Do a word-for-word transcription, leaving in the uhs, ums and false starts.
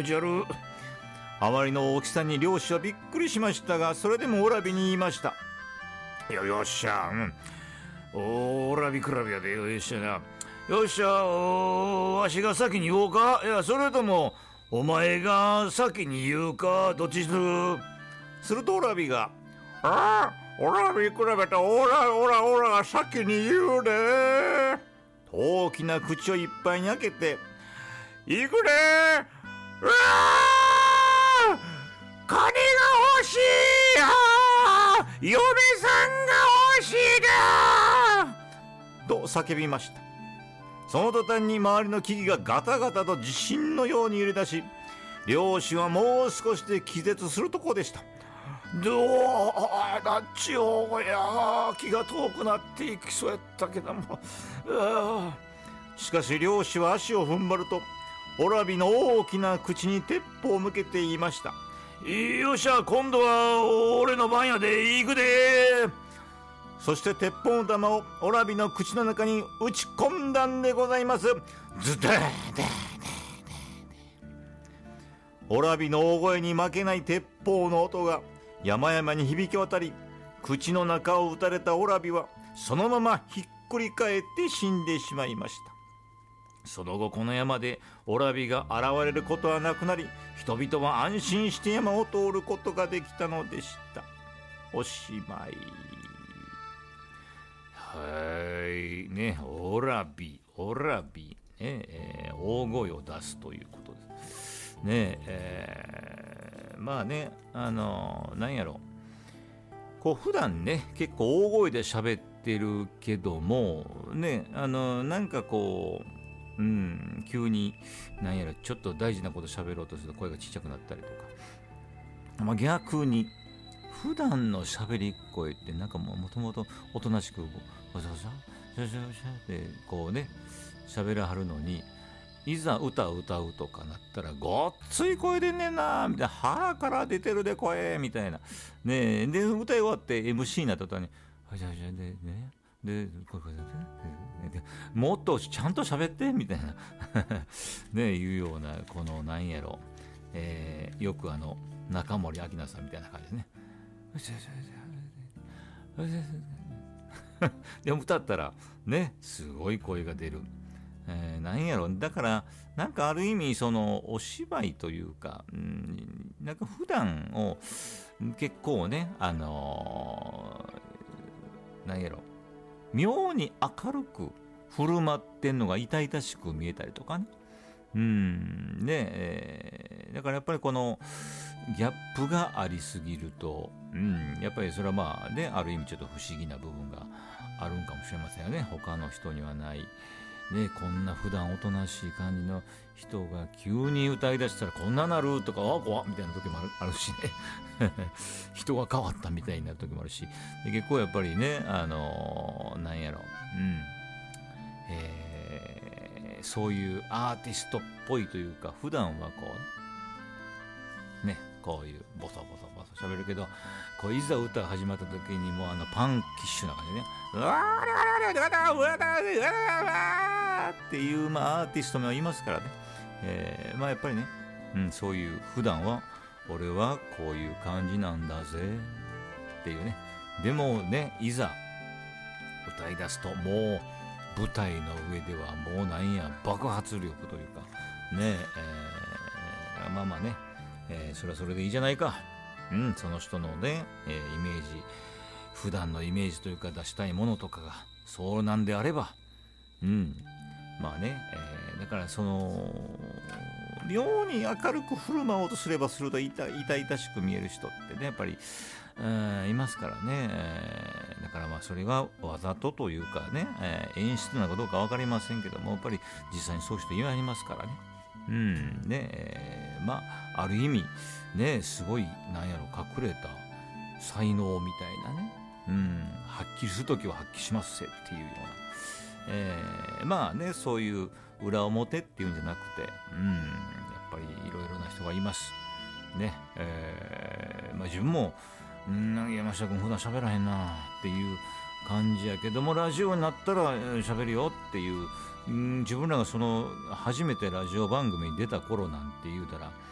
持ち悪い。 あまりの大きさに漁師はびっくりしましたが、それでもオラビに言いました。 よよっしゃ、うん、オラビ比べやで。よっしゃな。よっしゃ、わしが先に言おうか、いやそれともお前が先に言うか、どっちする？ するとオラビが、 ああ、オラビ比べたオラオラオラが先に言うで。 大きな口をいっぱいに開けて、 行くで。うわあ、金が欲しい。あ、嫁さんが欲しいだと叫びました。その途端に周りの木々がガタガタと地震のように揺れ出し、漁師はもう少しで気絶するとこでした。 どうだっちよ、や気が遠くなっていきそうやったけども。 しかし漁師は足を踏ん張ると、オラビの大きな口に鉄砲を向けて言いました。 よっしゃ、今度は俺の番やで。行くで。 そして鉄砲の弾をオラビの口の中に撃ち込んだんでございます。ズダーダーダーダー。オラビの大声に負けない鉄砲の音が山々に響き渡り、口の中を撃たれたオラビはそのままひっくり返って死んでしまいました。その後この山でオラビが現れることはなくなり、人々は安心して山を通ることができたのでした。おしまい。 はいね、オラビオラビ、ねえー、大声を出すということですね。えー、まあね、あのー、なんやろ、 こう普段ね結構大声で喋ってるけどもね、あのー、なんかこう、うん、急になんやろちょっと大事なこと喋ろうとすると声がちっちゃくなったりとか、まあ、逆に普段の喋り声ってなんかもともとおとなしくわざわざシャシャシャってこうね喋らはるのに、いざ歌を歌うとかなったらごっつい声でんねんなみたいな、腹から出てるで声みたいなねえ、で歌い終わって エムシー になった途端にはしゃはしゃでねで声声ででもっとちゃんと喋ってみたいなねえいうような、このなんやろ、えー、よくあの中森明菜さんみたいな感じでねでも歌ったらねすごい声が出る、えー、なんやろ、だからなんかある意味そのお芝居というか、うん、なんか普段を結構ねあのー、なんやろ妙に明るく振る舞ってんのが痛々しく見えたりとかね、うんねえー、だからやっぱりこのギャップがありすぎると、うん、やっぱりそれはまあねある意味ちょっと不思議な部分があるんかもしれませんよね。他の人にはないね、こんな普段おとなしい感じの人が急に歌い出したらこんななるとか、あ怖っみたいな時もある、あるしね人が変わったみたいになる時もあるし、で結構やっぱりねあのー、なんやろ、うんえー、そういうアーティストっぽいというか、普段はこうねこういうボソボソボソ喋るけど、こういざ歌が始まった時にもうあのパンキッシュな感じでね、うわーっていう、まあ、アーティストもいますからね、えー、まあやっぱりね、うん、そういう普段は俺はこういう感じなんだぜっていうね、でもねいざ歌い出すともう舞台の上ではもうなんや爆発力というかね、えー、まあまあね、えー、それはそれでいいじゃないか、うん、その人のね、えー、イメージ、普段のイメージというか出したいものとかがそうなんであれば、うんまあね、えー、だからその妙に明るく振る舞おうとすればすると痛々しく見える人ってねやっぱり、えー、いますからね、えー、だからまあそれがわざとというかね、えー、演出なのかどうか分かりませんけども、やっぱり実際にそういう人いますからね、うんねえー、まあある意味ねすごいなんやろ隠れた才能みたいなね、うん、発揮するときは発揮しますせっていうような、えー、まあねそういう裏表っていうんじゃなくて、うんやっぱりいろいろな人がいますね、えー、まあ自分もん山下君普段喋らへんなっていう感じやけども、ラジオになったら喋るよっていう、ん自分らがその初めてラジオ番組に出た頃なんて言うたら